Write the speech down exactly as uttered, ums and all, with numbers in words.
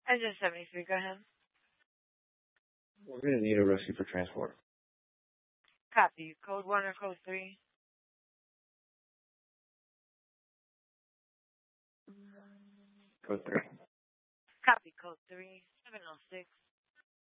Engine seventy-three, go ahead. We're going to need a rescue for transport. Copy. Code one or code three? Code three. Copy. Code three. seven oh six.